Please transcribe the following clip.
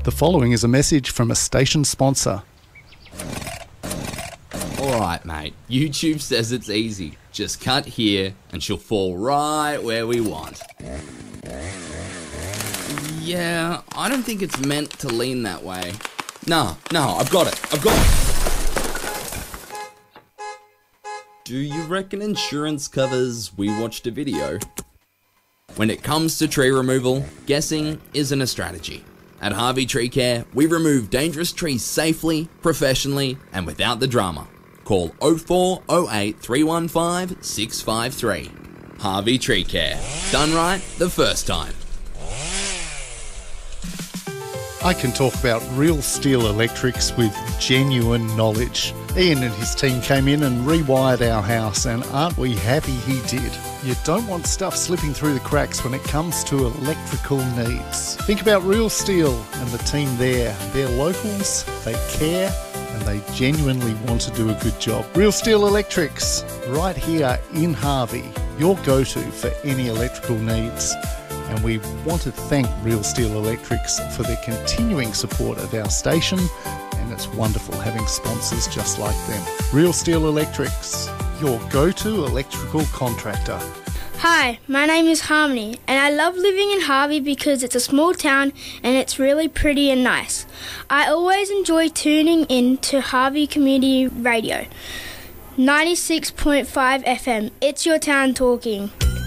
The following is a message from a station sponsor. Alright mate, YouTube says it's easy. Just cut here and she'll fall right where we want. Yeah, I don't think it's meant to lean that way. No, I've got it. Do you reckon insurance covers we watched a video? When it comes to tree removal, guessing isn't a strategy. At Harvey Tree Care, we remove dangerous trees safely, professionally, and without the drama. Call 0408 315 653. Harvey Tree Care. Done right the first time. I can talk about Real Steel Electrics with genuine knowledge. Ian and his team came in and rewired our house, and aren't we happy he did? You don't want stuff slipping through the cracks when it comes to electrical needs. Think about Real Steel and the team there. They're locals, they care, and they genuinely want to do a good job. Real Steel Electrics, right here in Harvey, your go-to for any electrical needs. And we want to thank Real Steel Electrics for their continuing support of our station, and it's wonderful having sponsors just like them. Real Steel Electrics, your go-to electrical contractor. Hi, my name is Harmony, and I love living in Harvey because it's a small town and it's really pretty and nice. I always enjoy tuning in to Harvey Community Radio, 96.5 FM. It's your town talking.